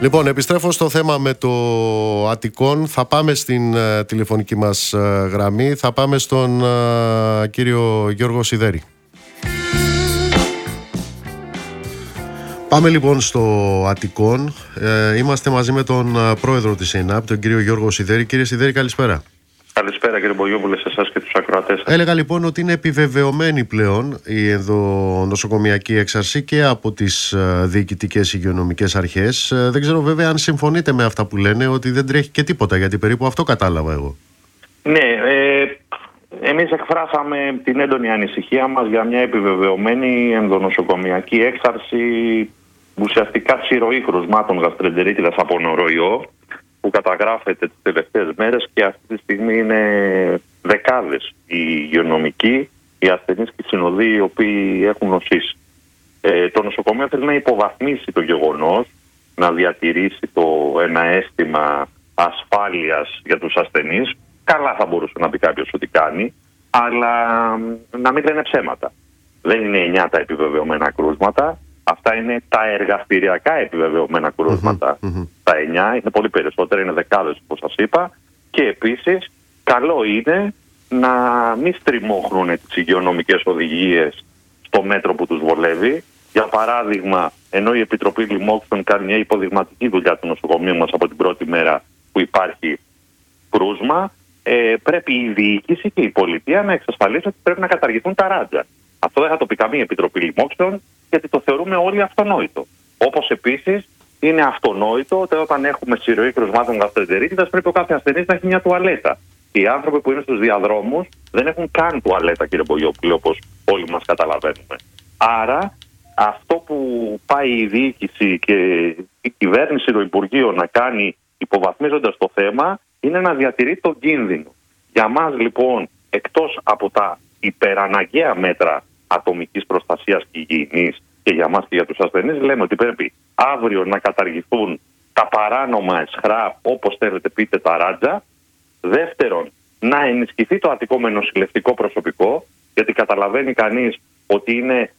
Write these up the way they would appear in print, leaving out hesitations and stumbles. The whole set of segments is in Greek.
Λοιπόν, επιστρέφω στο θέμα με το Αττικόν. Θα πάμε στην τηλεφωνική μας γραμμή. Θα πάμε στον κύριο Γιώργο Σιδέρη. Πάμε λοιπόν στο Αττικόν. Είμαστε μαζί με τον πρόεδρο της ΕΙΝΑΠ, τον κύριο Γιώργο Σιδέρη. Κύριε Σιδέρη, καλησπέρα. Καλησπέρα κύριε Μπογιόπουλε, σε εσάς και τους ακροατές. Έλεγα λοιπόν ότι είναι επιβεβαιωμένη πλέον η ενδονοσοκομιακή έξαρση και από τις διοικητικές υγειονομικές αρχές. Δεν ξέρω βέβαια αν συμφωνείτε με αυτά που λένε, ότι δεν τρέχει και τίποτα, γιατί περίπου αυτό κατάλαβα εγώ. Ναι, εμείς εκφράσαμε την έντονη ανησυχία μας για μια επιβεβαιωμένη ενδονοσοκομιακή έξαρση ουσιαστικά συρροή κρουσμάτων γαστρεντερίτιδας από νοροϊό, που καταγράφεται τις τελευταίες μέρες, και αυτή τη στιγμή είναι δεκάδες οι υγειονομικοί, οι ασθενείς και οι συνοδοί οι οποίοι έχουν νοσήσει. Το νοσοκομείο θέλει να υποβαθμίσει το γεγονός, να διατηρήσει ένα αίσθημα ασφάλειας για τους ασθενείς. Καλά θα μπορούσε να πει κάποιος ότι κάνει, αλλά να μην λένε ψέματα. Δεν είναι 9 τα επιβεβαιωμένα κρούσματα. Αυτά είναι τα εργαστηριακά επιβεβαιωμένα κρούσματα. Τα 9 είναι πολύ περισσότερα, είναι δεκάδες όπως σας είπα. Και επίσης καλό είναι να μην στριμώχνουν τις υγειονομικές οδηγίες στο μέτρο που τους βολεύει. Για παράδειγμα, ενώ η Επιτροπή Λοιμόξεων κάνει μια υποδειγματική δουλειά του νοσοκομείου μας από την πρώτη μέρα που υπάρχει κρούσμα, πρέπει η διοίκηση και η πολιτεία να εξασφαλίσει ότι πρέπει να καταργηθούν τα ράτζα. Αυτό δεν θα το πει καμία Επιτροπή Λοιμόξεων, γιατί το θεωρούμε όλοι αυτονόητο. Όπως επίσης είναι αυτονόητο ότι όταν έχουμε συρροή κρουσμάτων γαστρεντερίτιδας πρέπει ο κάθε ασθενής να έχει μια τουαλέτα. Και οι άνθρωποι που είναι στους διαδρόμους δεν έχουν καν τουαλέτα, κύριε Μπογιόπουλε, όπως όλοι μας καταλαβαίνουμε. Άρα αυτό που πάει η διοίκηση και η κυβέρνηση, το Υπουργείο να κάνει υποβαθμίζοντας το θέμα, είναι να διατηρεί τον κίνδυνο. Για μας λοιπόν, εκτός από τα υπεραναγκαία μέτρα ατομικής προστασίας και υγιεινής και για μας και για τους ασθενείς, λέμε ότι πρέπει αύριο να καταργηθούν τα παράνομα εσχρά, όπως θέλετε πείτε, τα ράτζα. Δεύτερον, να ενισχυθεί το Αττικό με νοσηλευτικό προσωπικό, γιατί καταλαβαίνει κανείς ότι είναι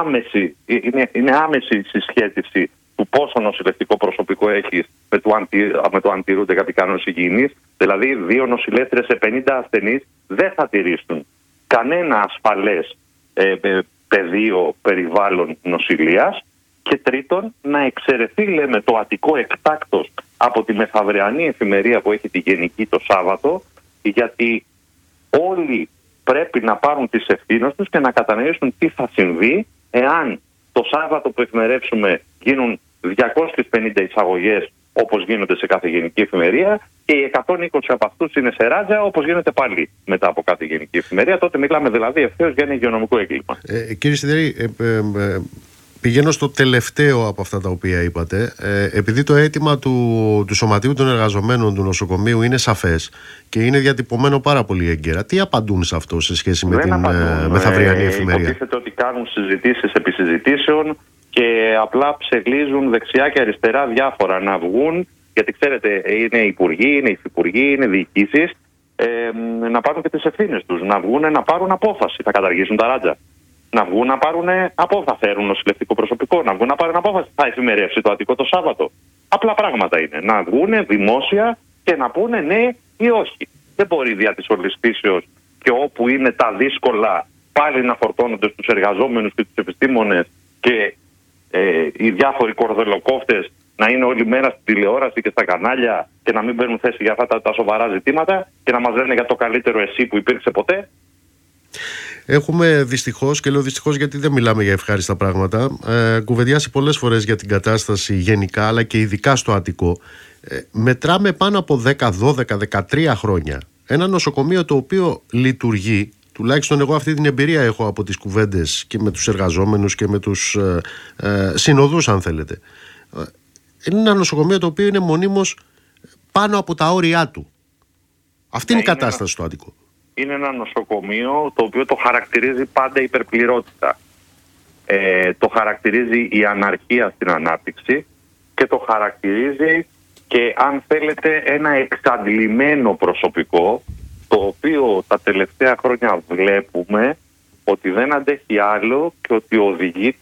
άμεση η συσχέτιση του πόσο νοσηλευτικό προσωπικό έχει με το αν τηρούνται κάποιοι κανόνες υγιεινής. Δηλαδή 2 νοσηλεύτριες σε 50 ασθενείς δεν θα τηρήσουν κανένα ασφαλές πεδίο περιβάλλον νοσηλείας. Και τρίτον, να εξαιρεθεί, λέμε, το Αττικό εκτάκτος από τη μεθαυριανή εφημερία που έχει τη Γενική το Σάββατο, γιατί όλοι πρέπει να πάρουν τις ευθύνες τους και να κατανοήσουν τι θα συμβεί εάν το Σάββατο που εφημερεύσουμε γίνουν 250 εισαγωγές όπως γίνονται σε κάθε γενική εφημερία και οι 120 από αυτούς είναι σε ράτζα όπως γίνεται πάλι μετά από κάθε γενική εφημερία. Τότε μιλάμε δηλαδή ευθέως για ένα υγειονομικό έγκλημα. Κύριε Σιδέρη, πηγαίνω στο τελευταίο από αυτά τα οποία είπατε. Επειδή το αίτημα του Σωματείου των Εργαζομένων του νοσοκομείου είναι σαφές και είναι διατυπωμένο πάρα πολύ έγκαιρα, τι απαντούν σε αυτό σε σχέση με την μεθαυριανή εφημερία? Υποτίθεται ότι κάνουν συζητήσεις επί συζητήσεων και απλά ψεγλίζουν δεξιά και αριστερά διάφορα να βγουν, γιατί ξέρετε είναι υπουργοί, είναι υφυπουργοί, είναι διοικήσεις, να πάρουν και τις ευθύνες τους, να βγουν να πάρουν απόφαση. Θα καταργήσουν τα ράτζα. Να βγουν να πάρουν απόφαση, θα φέρουν νοσηλευτικό προσωπικό, να βγουν να πάρουν απόφαση. Θα εφημερεύσει το Αττικό το Σάββατο. Απλά πράγματα είναι. Να βγουν δημόσια και να πούνε ναι ή όχι. Δεν μπορεί δια της ολισθήσεως και όπου είναι τα δύσκολα πάλι να φορτώνονται στους εργαζόμενους και τους επιστήμονες και οι διάφοροι κορδελοκόφτες να είναι όλη μέρα στην τηλεόραση και στα κανάλια και να μην παίρνουν θέση για αυτά τα σοβαρά ζητήματα και να μας λένε για το καλύτερο εσύ που υπήρξε ποτέ. Έχουμε δυστυχώς, και λέω δυστυχώς γιατί δεν μιλάμε για ευχάριστα πράγματα, κουβεντιάσει πολλές φορές για την κατάσταση γενικά αλλά και ειδικά στο Αττικό. Μετράμε πάνω από 10, 12, 13 χρόνια ένα νοσοκομείο το οποίο λειτουργεί, τουλάχιστον εγώ αυτή την εμπειρία έχω από τις κουβέντες και με τους εργαζόμενους και με τους συνοδούς αν θέλετε. Είναι ένα νοσοκομείο το οποίο είναι μονίμως πάνω από τα όρια του. Αυτή είναι η κατάσταση στο Αττικό. Είναι ένα νοσοκομείο το οποίο το χαρακτηρίζει πάντα υπερπληρότητα. Το χαρακτηρίζει η αναρχία στην ανάπτυξη και το χαρακτηρίζει και αν θέλετε ένα εξαντλημένο προσωπικό, το οποίο τα τελευταία χρόνια βλέπουμε ότι δεν αντέχει άλλο και ότι οδηγεί